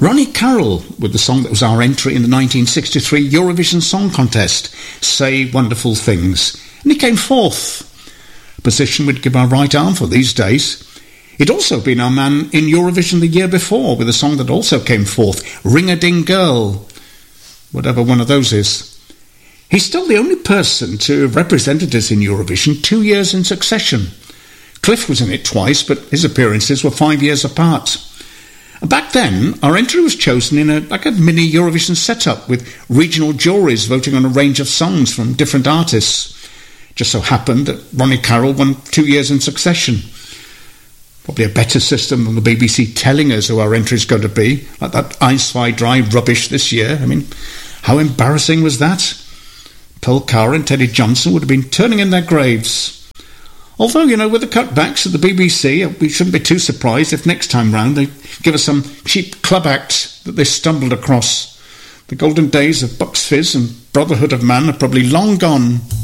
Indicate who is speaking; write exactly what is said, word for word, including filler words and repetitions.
Speaker 1: Ronnie Carroll with the song that was our entry in the nineteen sixty-three Eurovision Song Contest, Say Wonderful Things. And he came fourth. A position we'd give our right arm for these days. He'd also been our man in Eurovision the year before with a song that also came fourth, Ring-a-Ding Girl, whatever one of those is. He's still the only person to have represented us in Eurovision two years in succession. Cliff was in it twice, but his appearances were five years apart. Back then, our entry was chosen in a like a mini Eurovision setup with regional juries voting on a range of songs from different artists. Just so happened that Ronnie Carroll won two years in succession. Probably a better system than the B B C telling us who our entry is going to be, like that Eins zwei drei rubbish this year. I mean, how embarrassing was that? Pearl Carr and Teddy Johnson would have been turning in their graves. Although, you know, with the cutbacks of the B B C, we shouldn't be too surprised if next time round they give us some cheap club act that they stumbled across. The golden days of Bucks Fizz and Brotherhood of Man are probably long gone.